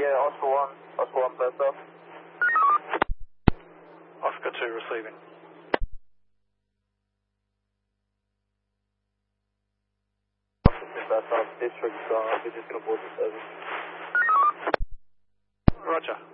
Yeah, Oscar 1 first off. Oscar 2 receiving. First off, District, we're just going to board the service. Roger.